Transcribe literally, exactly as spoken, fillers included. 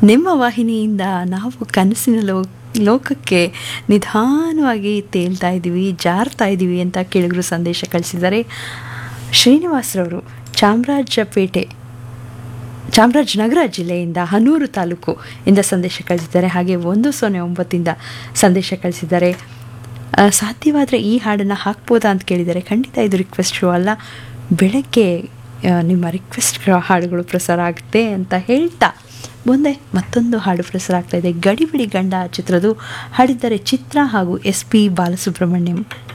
ನಿಮ್ಮ ವಾಹಿನಿಯಿಂದ ನಾವು ಕನಸಿನ ಲೋ ಲೋಕಕ್ಕೆ ನಿಧಾನವಾಗಿ ತೇಲ್ತಾ ಇದ್ದೀವಿ, ಜಾರ್ತಾ ಇದ್ದೀವಿ ಅಂತ ಕೇಳಿದ್ರು ಸಂದೇಶ ಕಳಿಸಿದ್ದಾರೆ. ಶ್ರೀನಿವಾಸ್ರವರು ಚಾಮರಾಜಪೇಟೆ ಚಾಮರಾಜನಗರ ಜಿಲ್ಲೆಯಿಂದ ಹನೂರು ತಾಲೂಕು ಇಂದ ಸಂದೇಶ ಕಳಿಸಿದ್ದಾರೆ. ಹಾಗೆ ಒಂದು ಸೊನ್ನೆ ಒಂಬತ್ತಿಂದ ಸಂದೇಶ ಕಳಿಸಿದ್ದಾರೆ. ಸಾಧ್ಯವಾದರೆ ಈ ಹಾಡನ್ನು ಹಾಕ್ಬೋದಾ ಅಂತ ಕೇಳಿದ್ದಾರೆ. ಖಂಡಿತ ಇದು ರಿಕ್ವೆಸ್ಟ್ ಶೋ ಅಲ್ಲ, ಬೆಳಗ್ಗೆ ನಿಮ್ಮ ರಿಕ್ವೆಸ್ಟ್ ಹಾಡುಗಳು ಪ್ರಸಾರ ಆಗುತ್ತೆ ಅಂತ ಹೇಳ್ತಾ ಮುಂದೆ ಮತ್ತೊಂದು ಹಾಡು ಪ್ರಸಾರ ಆಗ್ತಾ ಇದೆ. ಗಡಿಬಿಡಿ ಗಂಡ ಚಿತ್ರದ್ದು. ಹಾಡಿದ್ದಾರೆ ಚಿತ್ರ ಹಾಗೂ ಎಸ್ ಪಿ ಬಾಲಸುಬ್ರಹ್ಮಣ್ಯಂ.